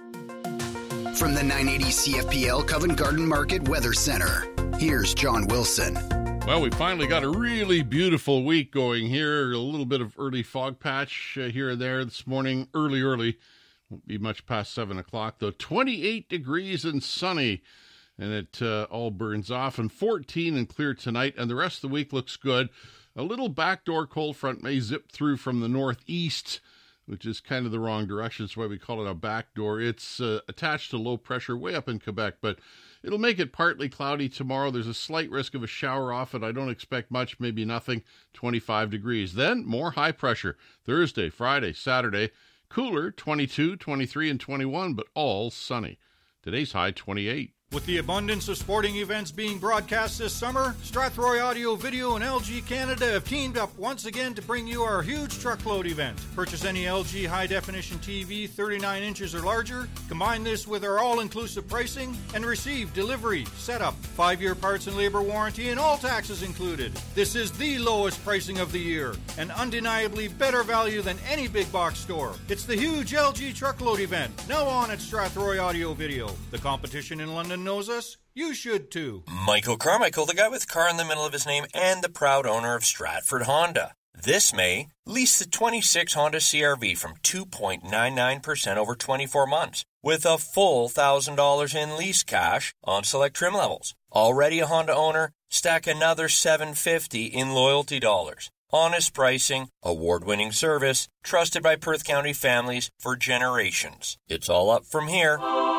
From the 980 CFPL Covent Garden Market Weather Center, here's John Wilson. Well, we finally got a really beautiful week going here. A little bit of early fog patch here and there this morning. Early. Won't be much past 7 o'clock, though. 28 degrees and sunny, and it all burns off. And 14 and clear tonight, and the rest of the week looks good. A little backdoor cold front may zip through from the northeast, which is kind of the wrong direction. That's why we call it a backdoor. It's attached to low pressure way up in Quebec, but it'll make it partly cloudy tomorrow. There's a slight risk of a shower off it. I don't expect much, maybe nothing. 25 degrees. Then more high pressure. Thursday, Friday, Saturday. Cooler, 22, 23, and 21, but all sunny. Today's high, 28. With the abundance of sporting events being broadcast this summer, Strathroy Audio Video and LG Canada have teamed up once again to bring you our huge truckload event. Purchase any LG high-definition TV 39 inches or larger, combine this with our all-inclusive pricing, and receive delivery, setup, 5-year parts and labor warranty, and all taxes included. This is the lowest pricing of the year, and undeniably better value than any big box store. It's the huge LG truckload event, now on at Strathroy Audio Video. The competition in London knows us, you should too. Michael Carmichael, the guy with car in the middle of his name and the proud owner of Stratford Honda. This May, lease the 26 Honda CR-V from 2.99% over 24 months with a full $1,000 in lease cash on select trim levels. Already a Honda owner? Stack another $750 in loyalty dollars. Honest pricing, award-winning service, trusted by Perth County families for generations. It's all up from here.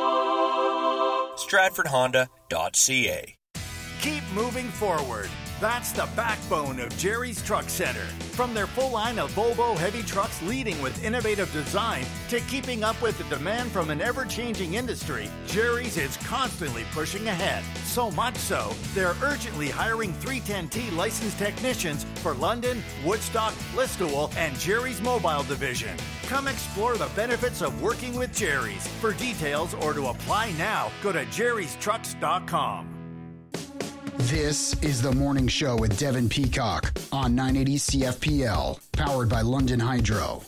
StratfordHonda.ca. Keep moving forward. That's the backbone of Jerry's Truck Center. From their full line of Volvo heavy trucks leading with innovative design to keeping up with the demand from an ever-changing industry, Jerry's is constantly pushing ahead. So much so, they're urgently hiring 310T licensed technicians for London, Woodstock, Listowel, and Jerry's Mobile Division. Come explore the benefits of working with Jerry's. For details or to apply now, go to jerrystrucks.com. This is The Morning Show with Devin Peacock on 980 CFPL, powered by London Hydro.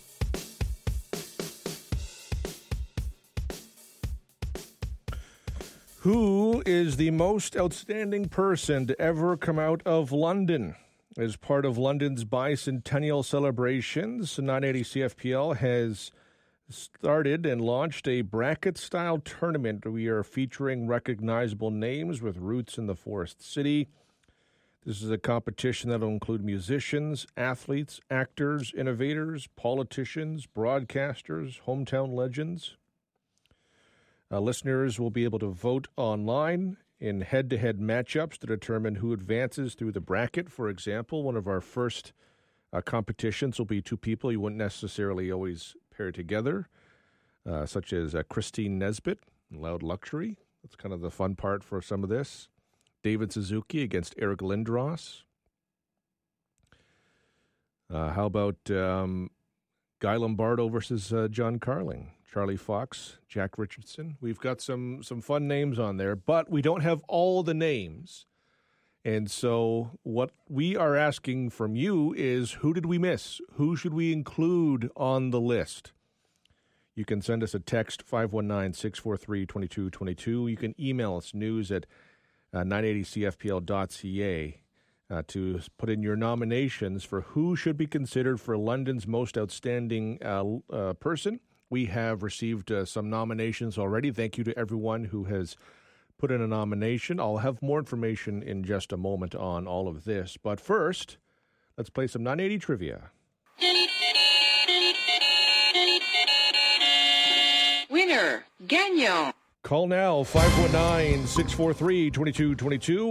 Who is the most outstanding person to ever come out of London? As part of London's bicentennial celebrations, 980 CFPL has started and launched a bracket-style tournament. We are featuring recognizable names with roots in the Forest City. This is a competition that will include musicians, athletes, actors, innovators, politicians, broadcasters, hometown legends. Listeners will be able to vote online in head-to-head matchups to determine who advances through the bracket. For example, one of our first competitions will be two people you wouldn't necessarily always pair together, such as Christine Nesbitt and Loud Luxury. That's kind of the fun part for some of this. David Suzuki against Eric Lindros. How about Guy Lombardo versus John Carling? Charlie Fox, Jack Richardson. We've got some fun names on there, but we don't have all the names. And so what we are asking from you is, who did we miss? Who should we include on the list? You can send us a text, 519-643-2222. You can email us, news at 980cfpl.ca, to put in your nominations for who should be considered for London's most outstanding person. We have received some nominations already. Thank you to everyone who has put in a nomination. I'll have more information in just a moment on all of this. But first, let's play some 980 trivia. Winner, gagnant. Call now, 519-643-2222,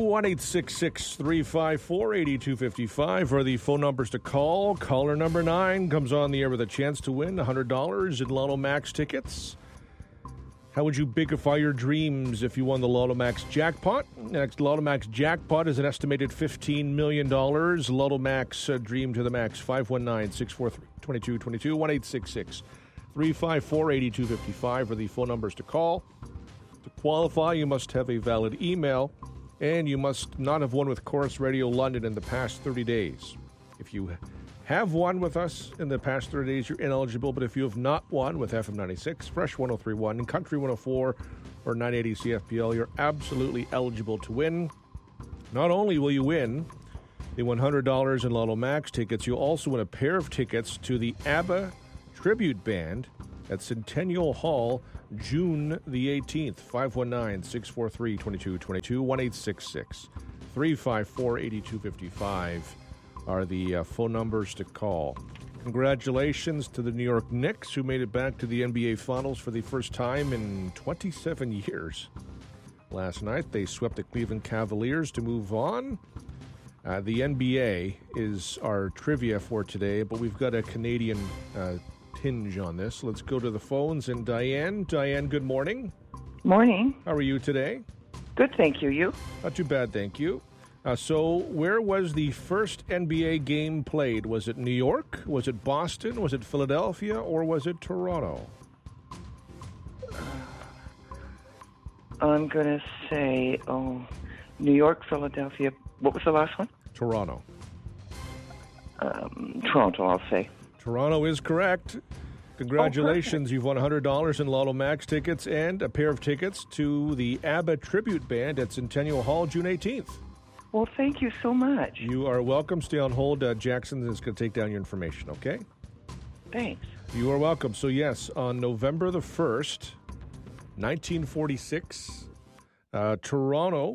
1-866-354-8255 are the phone numbers to call. Caller number 9 comes on the air with a chance to win $100 in Lotto Max tickets. How would you bigify your dreams if you won the Lotto Max jackpot? Next Lotto Max jackpot is an estimated $15 million. Lotto Max dream to the max, 519-643-2222, 1-866-354-8255 are the phone numbers to call. To qualify, you must have a valid email, and you must not have won with Chorus Radio London in the past 30 days. If you have won with us in the past 30 days, you're ineligible, but if you have not won with FM 96, Fresh 103.1, and Country 104, or 980 CFPL, you're absolutely eligible to win. Not only will you win the $100 in Lotto Max tickets, you'll also win a pair of tickets to the ABBA Tribute Band at Centennial Hall, June the 18th, 519-643-2222, 1-866-354-8255 are the phone numbers to call. Congratulations to the New York Knicks, who made it back to the NBA Finals for the first time in 27 years. Last night, they swept the Cleveland Cavaliers to move on. The NBA is our trivia for today, but we've got a Canadian tinge on this. Let's go to the phones. And Diane, good morning. Morning. How are you today? Good, thank you. You? Not too bad, thank you. So where was the first NBA game played? Was it New York? Was it Boston? Was it Philadelphia? Or was it Toronto? I'm going to say, New York, Philadelphia. What was the last one? Toronto. Toronto, I'll say. Toronto is correct. Congratulations. You've won $100 in Lotto Max tickets and a pair of tickets to the ABBA Tribute Band at Centennial Hall, June 18th. Well, thank you so much. You are welcome. Stay on hold. Jackson is going to take down your information, okay? Thanks. You are welcome. So, yes, on November the 1st, 1946, the Toronto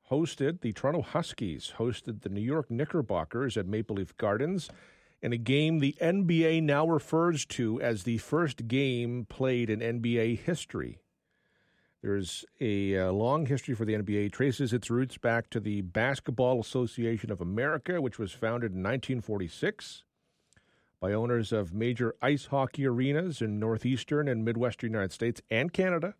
Huskies hosted the New York Knickerbockers at Maple Leaf Gardens in a game the NBA now refers to as the first game played in NBA history. There's a long history for the NBA. It traces its roots back to the Basketball Association of America, which was founded in 1946 by owners of major ice hockey arenas in northeastern and midwestern United States and Canada.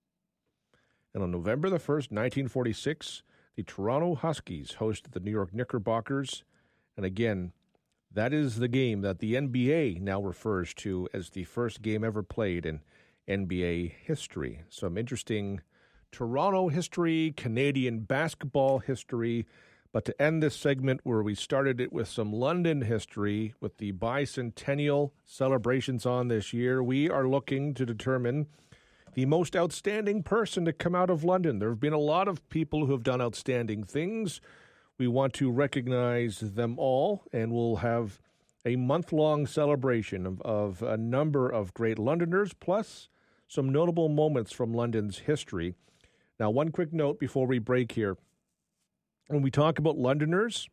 And on November the 1st, 1946, the Toronto Huskies hosted the New York Knickerbockers. And again, that is the game that the NBA now refers to as the first game ever played in NBA history. Some interesting Toronto history, Canadian basketball history. But to end this segment where we started it with some London history, with the bicentennial celebrations on this year, we are looking to determine the most outstanding person to come out of London. There have been a lot of people who have done outstanding things. We want to recognize them all, and we'll have a month-long celebration of a number of great Londoners, plus some notable moments from London's history. Now, one quick note before we break here. When we talk about Londoners,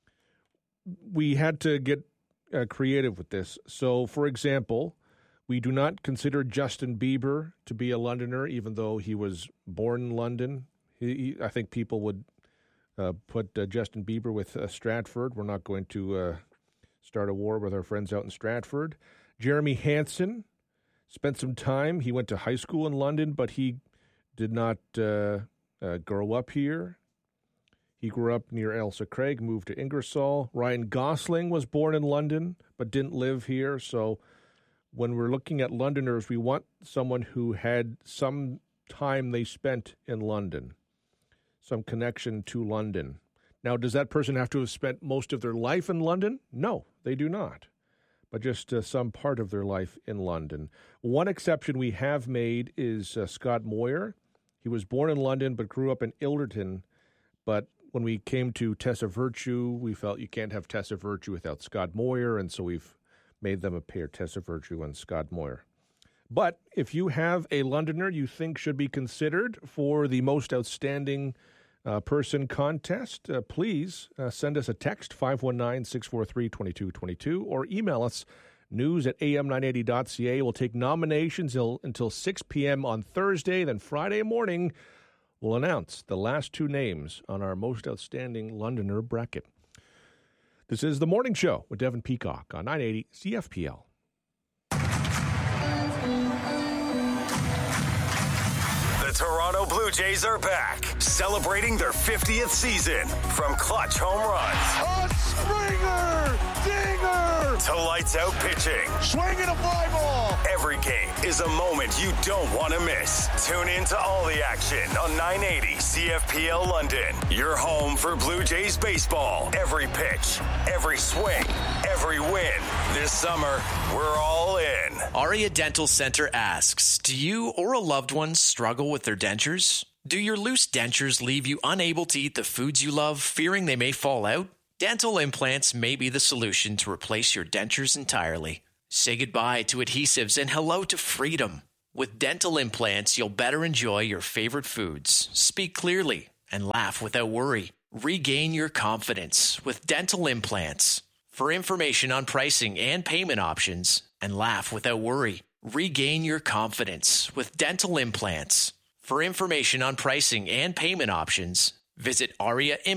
we had to get creative with this. So, for example, we do not consider Justin Bieber to be a Londoner, even though he was born in London. I think people would put Justin Bieber with Stratford. We're not going to start a war with our friends out in Stratford. Jeremy Hansen spent some time. He went to high school in London, but he did not grow up here. He grew up near Ailsa Craig, moved to Ingersoll. Ryan Gosling was born in London, but didn't live here. So when we're looking at Londoners, we want someone who had some time they spent in London, some connection to London. Now, does that person have to have spent most of their life in London? No, they do not, but just some part of their life in London. One exception we have made is Scott Moir. He was born in London but grew up in Ilderton. But when we came to Tessa Virtue, we felt you can't have Tessa Virtue without Scott Moir, and so we've made them a pair, Tessa Virtue and Scott Moir. But if you have a Londoner you think should be considered for the most outstanding person contest, please send us a text, 519-643-2222, or email us News at am980.ca. We'll take nominations until 6 p.m. on Thursday. Then Friday morning, we'll announce the last two names on our Most Outstanding Londoner bracket. This is The Morning Show with Devin Peacock on 980 CFPL. The Toronto Blue Jays are back, celebrating their 50th season. From clutch home runs, a Springer, dinger, to lights out pitching, swinging a fly ball. Every game is a moment you don't want to miss. Tune in to all the action on 980 CFPL London. Your home for Blue Jays baseball. Every pitch, every swing, every win. This summer, we're all in. Aria Dental Center asks, do you or a loved one struggle with their dentures? Do your loose dentures leave you unable to eat the foods you love, fearing they may fall out? Dental implants may be the solution to replace your dentures entirely. Say goodbye to adhesives and hello to freedom. With dental implants, you'll better enjoy your favorite foods, speak clearly, and laugh without worry. Regain your confidence with dental implants. For information on pricing and payment options, and laugh without worry, regain your confidence with dental implants. For information on pricing and payment options, visit Aria